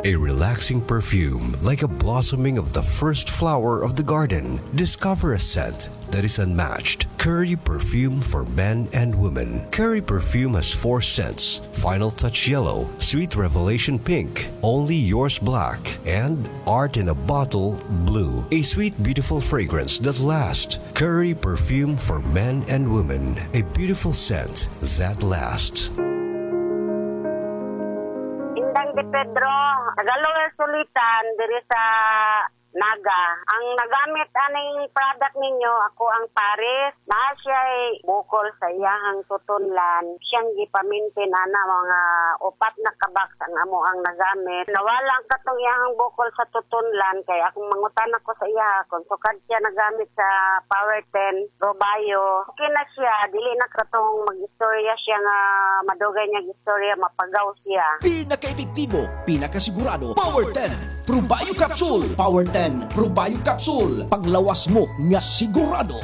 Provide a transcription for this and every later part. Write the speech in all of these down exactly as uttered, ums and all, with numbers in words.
A relaxing perfume like a blossoming of the first flower of the garden. Discover a scent that is unmatched. Curry perfume for men and women. Curry perfume has four scents: Final Touch Yellow, Sweet Revelation Pink, Only Yours Black, and Art in a Bottle Blue. A sweet, beautiful fragrance that lasts. Curry perfume for men and women. A beautiful scent that lasts. Indang de Pedro, Tagalog sulitan diri sa Naga. Ang nagamit aning product ninyo, ako ang Paris. Na siya ay bukol sa iyahang tutunlan. Siyang gipamintin ana mga upat na kabaks ang amo ang nagamit. Nawala ang katong iyahang bukol sa tutunlan kay akong mangutan ako sa iya kung sukad siya nagamit sa Power ten Robayo. Okay na siya, dili na katong mag-istorya siya nga madugay niya istorya mapagaw siya. Pinaka-epektibo, pinakasigurado, Power ten Probayo Capsule. Power ten Probayo Capsule. Paglawas mo nga sigurado.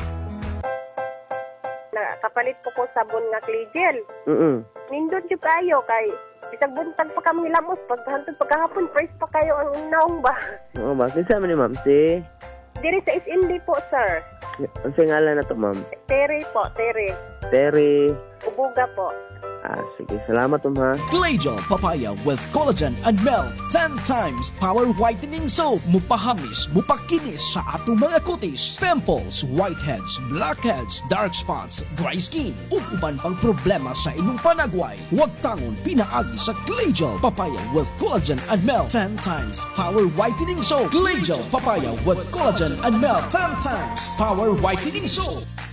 Kapalit po ko sabon nga Cligel. Mm. Nindot yung kayo kay bisag buntag pa kami lamos paghantod pagkahapon price pa kayo ang naong ba. Oo ba? Kinsa man ni ma'am si? Diri sa Isindi po, sir. Ang singalan na to ma'am? Terry po, Terry. Terry. Ubuga po. Ah, sige. Salamat um ha. Glaygel Papaya with collagen and milk. ten times power whitening soap. Mupahamis, mupakinis sa atong mga kutis. Pimples, whiteheads, blackheads, dark spots, dry skin. Ug uban pang problema sa inyong panagway. Huwag tangon pinaagi sa Glaygel Papaya with collagen and milk. ten times power whitening soap. Glaygel Papaya with collagen and milk. ten times power whitening soap.